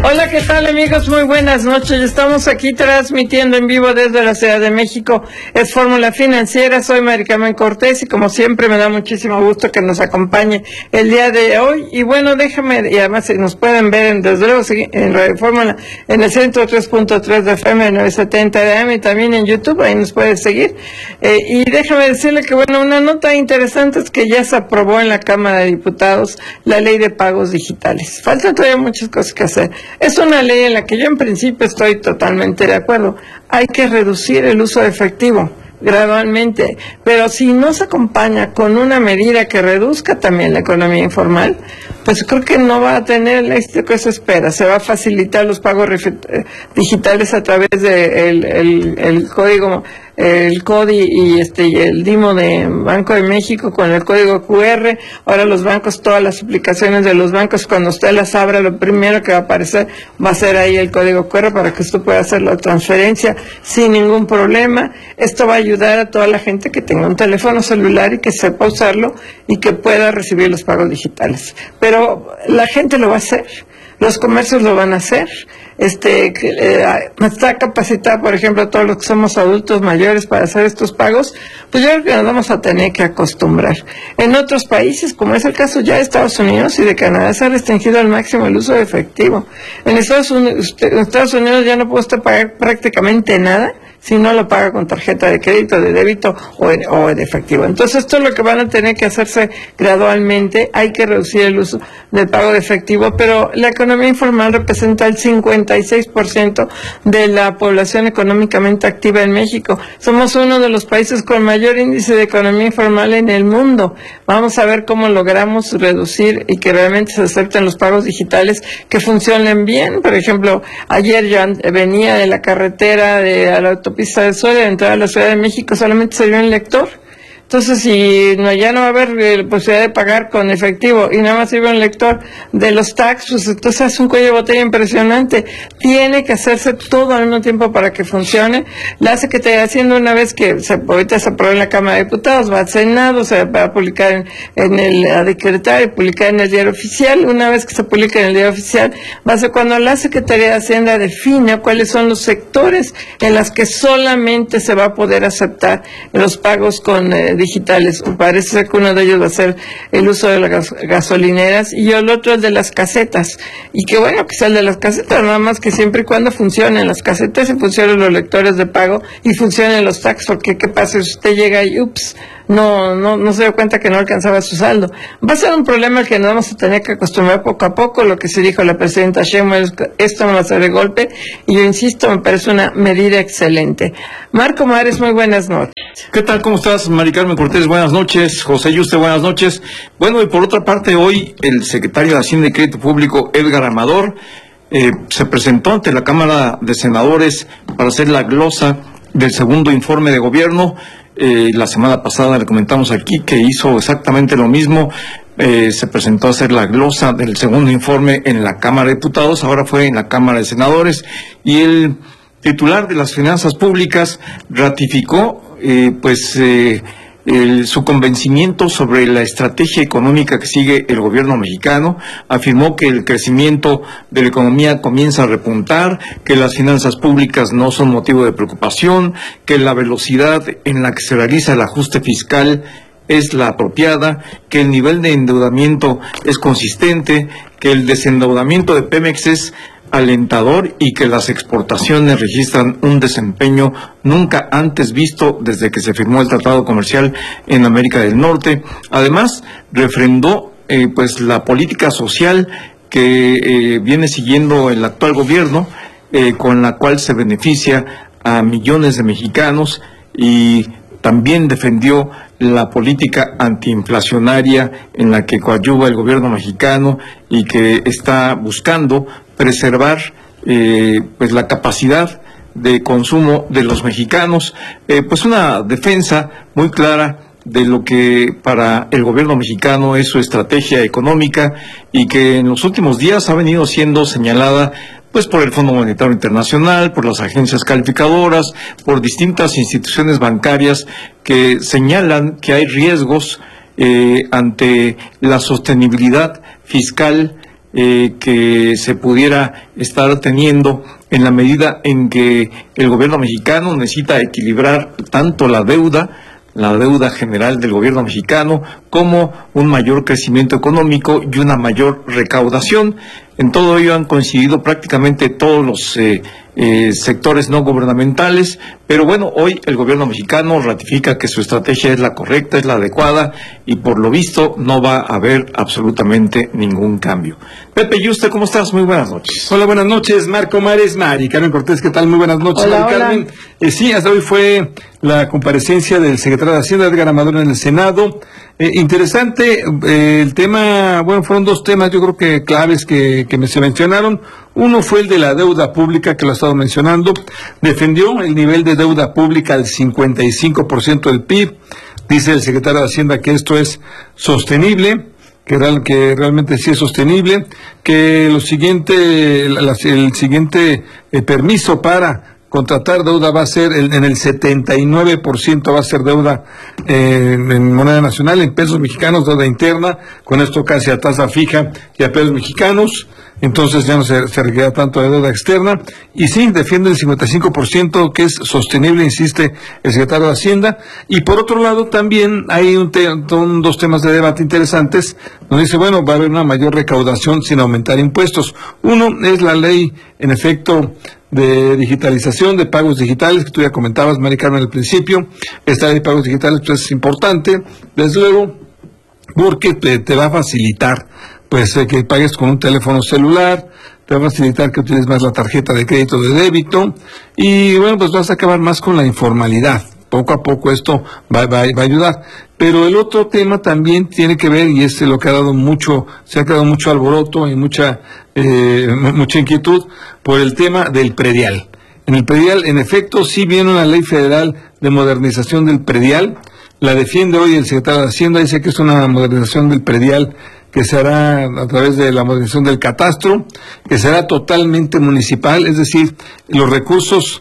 Hola, ¿qué tal, amigos? Muy buenas noches. Estamos aquí transmitiendo en vivo desde la Ciudad de México. Es Fórmula Financiera. Soy Mari Carmen Cortés y como siempre me da muchísimo gusto que nos acompañe el día de hoy. Y bueno, déjame, y además nos pueden ver desde luego en Radio Fórmula en el 103.3 de FM, 970 de AM y también en YouTube, ahí nos pueden seguir. Y déjame decirle que bueno, una nota interesante es que ya se aprobó en la Cámara de Diputados la ley de pagos digitales. Faltan todavía muchas cosas que hacer. Es una ley en la que yo en principio estoy totalmente de acuerdo. Hay que reducir el uso de efectivo gradualmente, pero si no se acompaña con una medida que reduzca también la economía informal, pues creo que no va a tener el éxito que se espera. Se va a facilitar los pagos digitales a través de el código, el CODI y el DIMO de Banco de México con el código QR. Ahora los bancos, todas las aplicaciones de los bancos, cuando usted las abra, lo primero que va a aparecer va a ser ahí el código QR para que usted pueda hacer la transferencia sin ningún problema. Esto va a ayudar a toda la gente que tenga un teléfono celular y que sepa usarlo y que pueda recibir los pagos digitales. Pero la gente lo va a hacer. Los comercios lo van a hacer. Está capacitada, por ejemplo, todos los que somos adultos mayores para hacer estos pagos, pues yo creo que nos vamos a tener que acostumbrar. En otros países, como es el caso ya de Estados Unidos y de Canadá, se ha restringido al máximo el uso de efectivo. En Estados Unidos ya no puede usted pagar prácticamente nada si no lo paga con tarjeta de crédito, de débito o en efectivo. Entonces esto es lo que van a tener que hacerse gradualmente. Hay que reducir el uso del pago de efectivo, pero la economía informal representa el 56% de la población económicamente activa en México. Somos uno de los países con mayor índice de economía informal en el mundo. Vamos a ver cómo logramos reducir y que realmente se acepten los pagos digitales que funcionen bien. Por ejemplo, ayer yo venía de la carretera de la autopista del Sol, de entrar a la Ciudad de México, solamente se vio un lector. Entonces, si ya no va a haber posibilidad de pagar con efectivo y nada más sirve un lector de los tax, pues entonces es un cuello de botella impresionante. Tiene que hacerse todo al mismo tiempo para que funcione. La Secretaría de Hacienda, una vez que ahorita se aprobó en la Cámara de Diputados, va al Senado, se va a publicar a decretar y publicar en el Diario Oficial. Una vez que se publique en el Diario Oficial, va a ser cuando la Secretaría de Hacienda define cuáles son los sectores en los que solamente se va a poder aceptar los pagos con digitales. Parece ser que uno de ellos va a ser el uso de las gasolineras y el otro el de las casetas. Y que bueno, que sea el de las casetas, nada más que siempre y cuando funcionen las casetas y funcionen los lectores de pago y funcionen los tax, porque qué pasa si usted llega y no se dio cuenta que no alcanzaba su saldo. Va a ser un problema al que nos vamos a tener que acostumbrar poco a poco. Lo que se dijo la presidenta Sheinbaum, esto no va a ser de golpe, y yo insisto, me parece una medida excelente. Marco Mares, muy buenas noches. ¿Qué tal? ¿Cómo estás, Mari Carmen Cortés? Buenas noches. José Yuste, buenas noches. Bueno, y por otra parte, hoy el secretario de Hacienda y Crédito Público, Edgar Amador, se presentó ante la Cámara de Senadores para hacer la glosa del segundo informe de gobierno. La semana pasada le comentamos aquí que hizo exactamente lo mismo. Se presentó a hacer la glosa del segundo informe en la Cámara de Diputados, ahora fue en la Cámara de Senadores, y el titular de las finanzas públicas ratificó su convencimiento sobre la estrategia económica que sigue el gobierno mexicano. Afirmó que el crecimiento de la economía comienza a repuntar, que las finanzas públicas no son motivo de preocupación, que la velocidad en la que se realiza el ajuste fiscal es la apropiada, que el nivel de endeudamiento es consistente, que el desendeudamiento de Pemex es alentador y que las exportaciones registran un desempeño nunca antes visto desde que se firmó el Tratado Comercial en América del Norte. Además, refrendó la política social que viene siguiendo el actual gobierno, con la cual se beneficia a millones de mexicanos, y también defendió la política antiinflacionaria en la que coadyuva el gobierno mexicano y que está buscando preservar la capacidad de consumo de los mexicanos. Una defensa muy clara de lo que para el gobierno mexicano es su estrategia económica, y que en los últimos días ha venido siendo señalada por el Fondo Monetario Internacional, por las agencias calificadoras, por distintas instituciones bancarias que señalan que hay riesgos ante la sostenibilidad fiscal que se pudiera estar teniendo en la medida en que el gobierno mexicano necesita equilibrar tanto la deuda general del gobierno mexicano, como un mayor crecimiento económico y una mayor recaudación. En todo ello han coincidido prácticamente todos los sectores no gubernamentales, pero bueno, hoy el gobierno mexicano ratifica que su estrategia es la correcta, es la adecuada, y por lo visto no va a haber absolutamente ningún cambio. Pepe Yuste, ¿cómo estás? Muy buenas noches. Hola, buenas noches, Marco Mares, Mari Carmen Cortés, ¿qué tal? Muy buenas noches, hola, Mari Carmen. Hola. Sí, hasta hoy fue la comparecencia del secretario de Hacienda, Edgar Amador, en el Senado. Interesante el tema. Bueno, fueron dos temas, yo creo que claves que se mencionaron. Uno fue el de la deuda pública, que lo he estado mencionando. Defendió el nivel de deuda pública al 55% del PIB. Dice el secretario de Hacienda que esto es sostenible, que realmente sí es sostenible, que el siguiente permiso para contratar deuda va a ser en el 79%, va a ser deuda en moneda nacional, en pesos mexicanos, deuda interna, con esto casi a tasa fija y a pesos mexicanos. Entonces ya no se requiere tanto de deuda externa, y sí, defiende el 55% que es sostenible, insiste el secretario de Hacienda. Y por otro lado también hay dos temas de debate interesantes, donde dice, bueno, va a haber una mayor recaudación sin aumentar impuestos. Uno es la ley, en efecto, de digitalización de pagos digitales, que tú ya comentabas, Mari Carmen, al principio. Esta ley de pagos digitales pues, es importante, desde luego, porque te va a facilitar pues que pagues con un teléfono celular, te va a facilitar que utilices más la tarjeta de crédito, de débito, y bueno, pues vas a acabar más con la informalidad. Poco a poco esto va a ayudar. Pero el otro tema también tiene que ver, y es lo que se ha creado mucho alboroto y mucha inquietud por el tema del predial. En el predial, en efecto, sí viene una ley federal de modernización del predial. La defiende hoy el secretario de Hacienda, dice que es una modernización del predial que se hará a través de la modernización del catastro, que será totalmente municipal, es decir, los recursos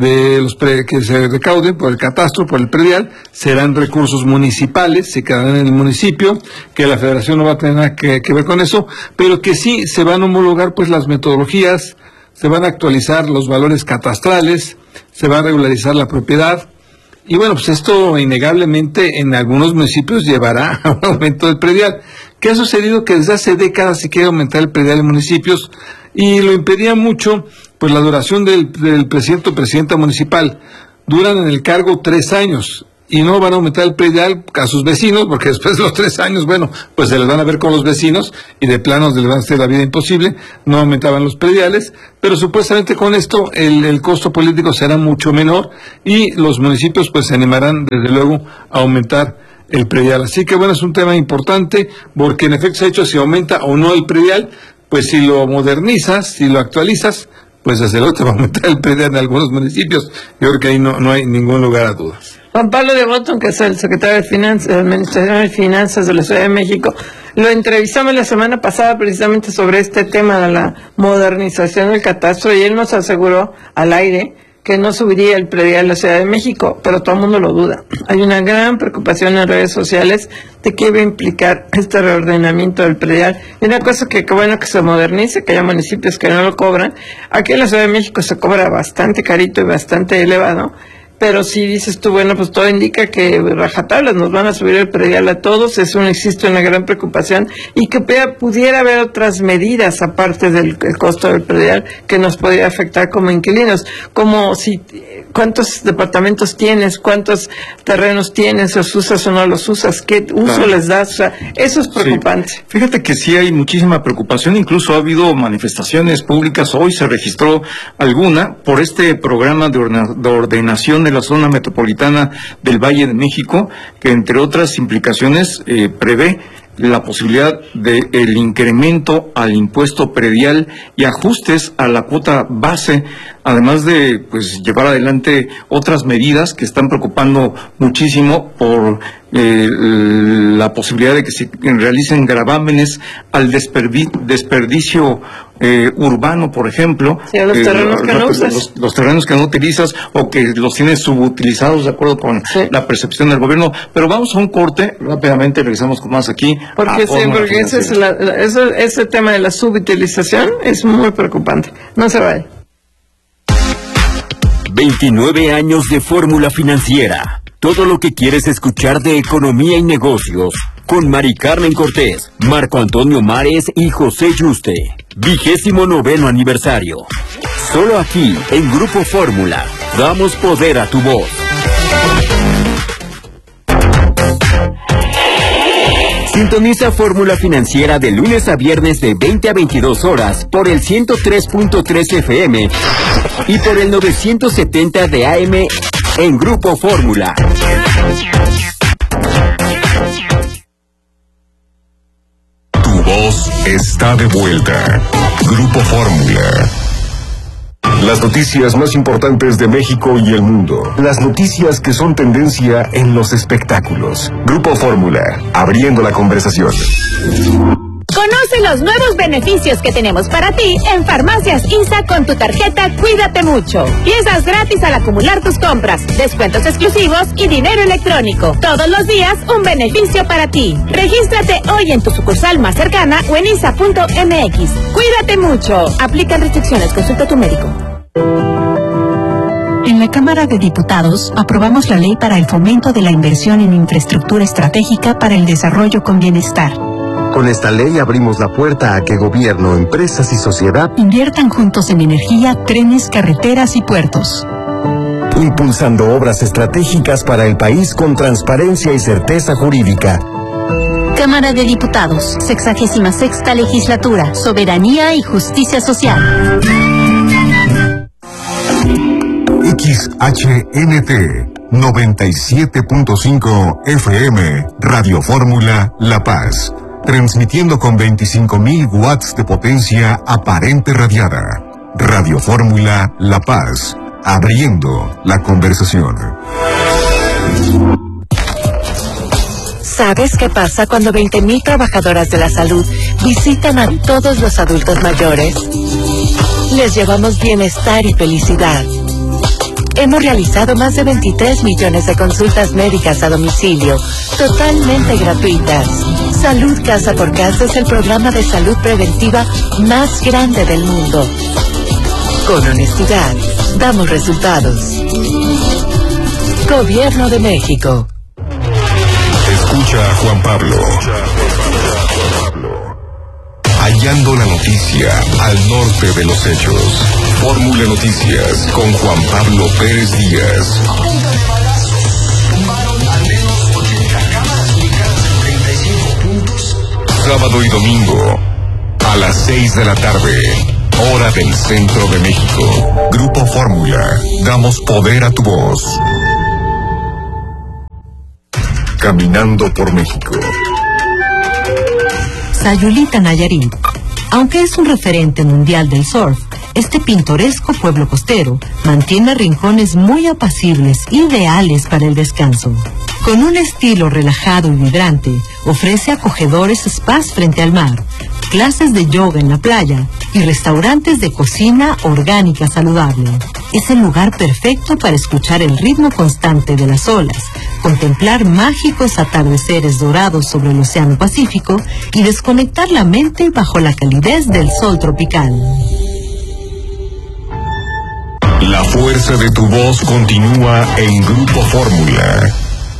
que se recauden por el catastro, por el predial, serán recursos municipales, se quedarán en el municipio, que la federación no va a tener nada que ver con eso, pero que sí se van a homologar pues las metodologías, se van a actualizar los valores catastrales, se va a regularizar la propiedad. Y bueno, pues esto innegablemente en algunos municipios llevará a un aumento del predial. ¿Qué ha sucedido? Que desde hace décadas se quiere aumentar el predial en municipios, y lo impedía mucho pues la duración del presidente o presidenta municipal. Duran en el cargo 3 años y no van a aumentar el predial a sus vecinos, porque después de los 3 años, bueno, pues se les van a ver con los vecinos y de plano les van a hacer la vida imposible. No aumentaban los prediales, pero supuestamente con esto el costo político será mucho menor y los municipios pues se animarán desde luego a aumentar el predial. Así que bueno, es un tema importante, porque en efecto se ha hecho si aumenta o no el predial. Pues si lo modernizas, si lo actualizas, pues desde luego te va a aumentar el predial en algunos municipios. Yo creo que ahí no hay ningún lugar a dudas. Juan Pablo de Botton, que es el secretario de Administración de Finanzas de la Ciudad de México, lo entrevistamos la semana pasada precisamente sobre este tema de la modernización del catastro, y él nos aseguró al aire que no subiría el predial en la Ciudad de México, pero todo el mundo lo duda. Hay una gran preocupación en redes sociales de qué va a implicar este reordenamiento del predial. Y una cosa que bueno que se modernice, que haya municipios que no lo cobran. Aquí en la Ciudad de México se cobra bastante carito y bastante elevado, pero si dices tú, bueno, pues todo indica que rajatablas nos van a subir el predial a todos. Existe una gran preocupación, y que pudiera haber otras medidas aparte del costo del predial que nos podría afectar como inquilinos, como si cuántos departamentos tienes, cuántos terrenos tienes, los usas o no los usas, qué uso les das, o sea, eso es preocupante. Sí. Fíjate que sí hay muchísima preocupación, incluso ha habido manifestaciones públicas, hoy se registró alguna por este programa de ordenación de la zona metropolitana del Valle de México, que entre otras implicaciones prevé la posibilidad de el incremento al impuesto predial y ajustes a la cuota base, además de pues llevar adelante otras medidas que están preocupando muchísimo por la posibilidad de que se realicen gravámenes al desperdicio urbano, por ejemplo. Sí, a los terrenos que no usas. Los terrenos que no utilizas o que los tienes subutilizados de acuerdo con la percepción del gobierno. Pero vamos a un corte, rápidamente regresamos con más aquí. Porque ese tema de la subutilización es muy preocupante. No se vaya. 29 años de Fórmula Financiera. Todo lo que quieres escuchar de economía y negocios. Con Mari Carmen Cortés, Marco Antonio Mares y José Yuste. 29º aniversario. Solo aquí, en Grupo Fórmula. Damos poder a tu voz. Sintoniza Fórmula Financiera de lunes a viernes de 20 a 22 horas por el 103.3 FM y por el 970 de AM en Grupo Fórmula. Tu voz está de vuelta. Grupo Fórmula. Las noticias más importantes de México y el mundo. Las noticias que son tendencia en los espectáculos. Grupo Fórmula, abriendo la conversación. Conoce los nuevos beneficios que tenemos para ti en Farmacias ISA con tu tarjeta Cuídate Mucho. Piezas gratis al acumular tus compras, descuentos exclusivos y dinero electrónico. Todos los días un beneficio para ti. Regístrate hoy en tu sucursal más cercana o en isa.mx. Cuídate mucho. Aplican restricciones. Consulta a tu médico. En la Cámara de Diputados aprobamos la ley para el fomento de la inversión en infraestructura estratégica para el desarrollo con bienestar. Con esta ley abrimos la puerta a que gobierno, empresas y sociedad inviertan juntos en energía, trenes, carreteras y puertos. Impulsando obras estratégicas para el país con transparencia y certeza jurídica. Cámara de Diputados, 66ª Legislatura, Soberanía y Justicia Social. XHNT 97.5 FM, Radio Fórmula La Paz. Transmitiendo con 25.000 watts de potencia aparente radiada. Radio Fórmula La Paz, abriendo la conversación. ¿Sabes qué pasa cuando 20.000 trabajadoras de la salud visitan a todos los adultos mayores? Les llevamos bienestar y felicidad. Hemos realizado más de 23 millones de consultas médicas a domicilio, totalmente gratuitas. Salud Casa por Casa es el programa de salud preventiva más grande del mundo. Con honestidad, damos resultados. Gobierno de México. Escucha a Juan Pablo. Hallando la noticia al norte de los hechos. Fórmula Noticias con Juan Pablo Pérez Díaz. Sábado y domingo a las 6 de la tarde, hora del centro de México. Grupo Fórmula, damos poder a tu voz. Caminando por México. Sayulita, Nayarit. Aunque es un referente mundial del surf, este pintoresco pueblo costero mantiene rincones muy apacibles, ideales para el descanso. Con un estilo relajado y vibrante, ofrece acogedores spas frente al mar, clases de yoga en la playa y restaurantes de cocina orgánica saludable. Es el lugar perfecto para escuchar el ritmo constante de las olas, contemplar mágicos atardeceres dorados sobre el Océano Pacífico y desconectar la mente bajo la calidez del sol tropical. La fuerza de tu voz continúa en Grupo Fórmula.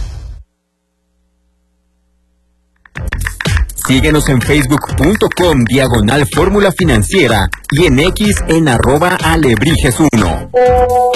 Síguenos en facebook.com/Fórmula Financiera y en X en @alebrijes1.